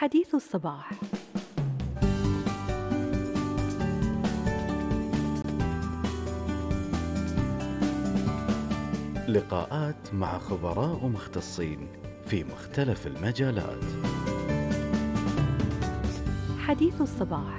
حديث الصباح. لقاءات مع خبراء ومختصين في مختلف المجالات. حديث الصباح.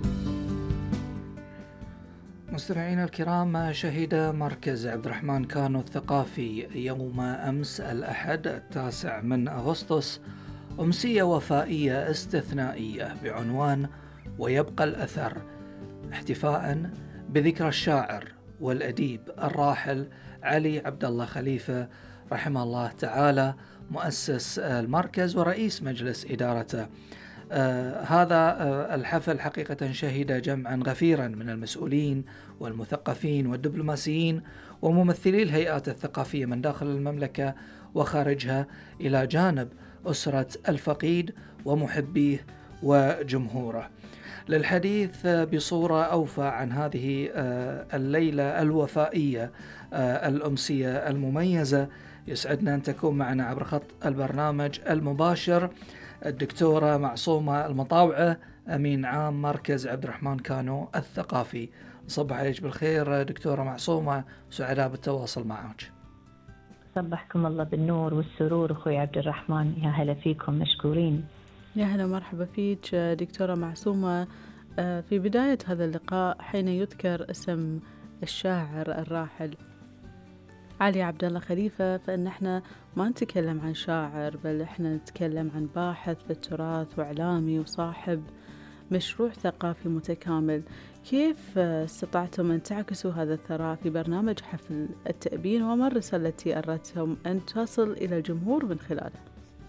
مستمعينا الكرام، شهد مركز عبد الرحمن كانو الثقافي يوم أمس الأحد 9 أغسطس أمسية وفائية استثنائية بعنوان ويبقى الأثر، احتفاء بذكرى الشاعر والأديب الراحل علي عبد الله خليفة رحمه الله تعالى، مؤسس المركز ورئيس مجلس إدارته. هذا الحفل حقيقة شهد جمعا غفيرا من المسؤولين والمثقفين والدبلوماسيين وممثلي الهيئات الثقافية من داخل المملكة وخارجها، إلى جانب أسرة الفقيد ومحبيه وجمهوره، للحديث بصورة أوفى عن هذه الليلة الوفائية الأمسية المميزة. يسعدنا أن تكون معنا عبر خط البرنامج المباشر الدكتورة معصومة المطاوعة، أمين عام مركز عبد الرحمن كانو الثقافي. صبح عليك بالخير دكتورة معصومة، سعداء بالتواصل معك. صبحكم الله بالنور والسرور أخوي عبد الرحمن، يا هلا فيكم، مشكورين. يا هلا مرحبا فيك دكتورة معصومة. في بداية هذا اللقاء حين يذكر اسم الشاعر الراحل علي عبد الله خليفة، فإن احنا ما نتكلم عن شاعر، بل احنا نتكلم عن باحث في التراث وإعلامي وصاحب مشروع ثقافي متكامل. كيف استطعتم أن تعكسوا هذا الثراء في برنامج حفل التأبين، وما الرسالة التي أردتم أن تصل إلى الجمهور من خلاله؟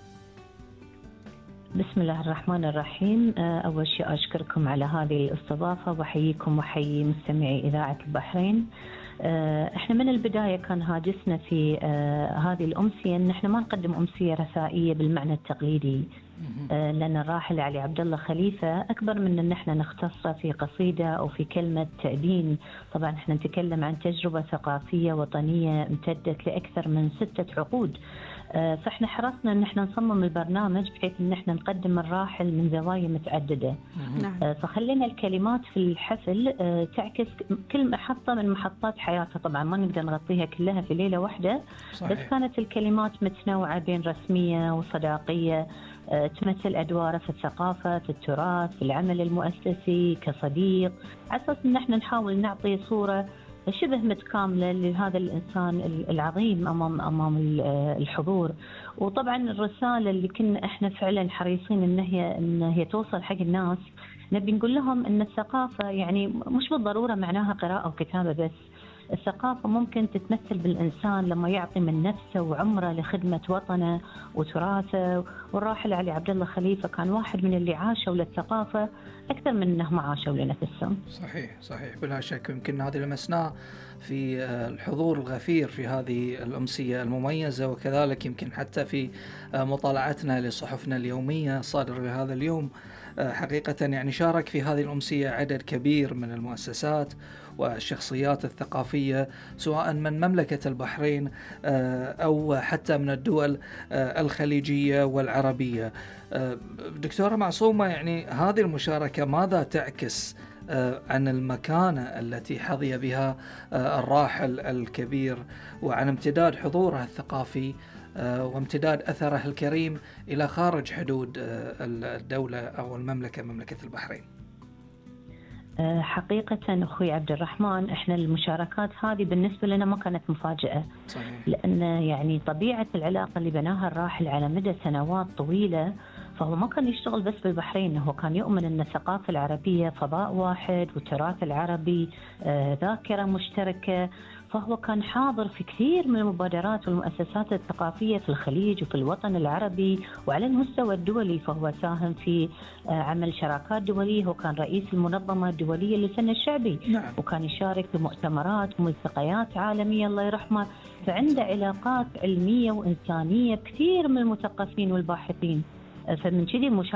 بسم الله الرحمن الرحيم. أول شيء أشكركم على هذه الاستضافة وحييكم وحيي مستمعي إذاعة البحرين. احنا من البداية كان هاجسنا في هذه الأمسية أن احنا ما نقدم أمسية رثائية بالمعنى التقليدي، لأن الراحل علي عبد الله خليفة أكبر من أن احنا نختص في قصيدة أو في كلمة تأبين. طبعا احنا نتكلم عن تجربة ثقافية وطنية امتدت لأكثر من 6 عقود. فاحنا حرصنا ان احنا نصمم البرنامج بحيث ان احنا نقدم الراحل من زوايا متعدده. فخلينا الكلمات في الحفل تعكس كل محطه من محطات حياته. طبعا ما نقدر نغطيها كلها في ليله واحده، صحيح. بس كانت الكلمات متنوعه بين رسميه وصداقيه، تمثل أدواره في الثقافة، في التراث، في العمل المؤسسي، كصديق، على أساس إن احنا نحاول نعطي صورة شبه متكاملة لهذا الإنسان العظيم أمام الحضور. وطبعا الرسالة اللي كنا احنا فعلا حريصين إن هي توصل حق الناس، نبي نقول لهم إن الثقافة يعني مش بالضرورة معناها قراءة وكتابة بس. الثقافة ممكن تتمثل بالإنسان لما يعطي من نفسه وعمره لخدمة وطنه وتراثه. والراحل علي عبد الله خليفة كان واحد من اللي عاشوا للثقافة أكثر من أنهم عاشوا لنفسهم. صحيح بلا شك. يمكن هذه لمسناه في الحضور الغفير في هذه الأمسية المميزة، وكذلك يمكن حتى في مطالعتنا لصحفنا اليومية الصادرة في هذا اليوم. حقيقة يعني شارك في هذه الأمسية عدد كبير من المؤسسات والشخصيات الثقافية، سواء من مملكة البحرين أو حتى من الدول الخليجية والعربية. دكتورة معصومة، يعني هذه المشاركة ماذا تعكس عن المكانة التي حظي بها الراحل الكبير، وعن امتداد حضوره الثقافي وامتداد أثره الكريم إلى خارج حدود الدولة أو المملكة، مملكة البحرين؟ حقيقة أخوي عبد الرحمن، إحنا المشاركات هذه بالنسبة لنا ما كانت مفاجأة. صحيح. لأن يعني طبيعة العلاقة اللي بناها الراحل على مدى سنوات طويلة، فهو ما كان يشتغل بس بالبحرين، هو كان يؤمن أن الثقافة العربية فضاء واحد، والتراث العربي ذاكرة مشتركة. فهو كان حاضر في كثير من المبادرات والمؤسسات الثقافية في الخليج وفي الوطن العربي وعلى المستوى الدولي. فهو ساهم في عمل شراكات دولية، وكان رئيس المنظمة الدولية للفن الشعبي. نعم. وكان يشارك في مؤتمرات وملتقيات عالمية الله يرحمه. فعنده علاقات علمية وإنسانية بكثير من المثقفين والباحثين. فمن كذي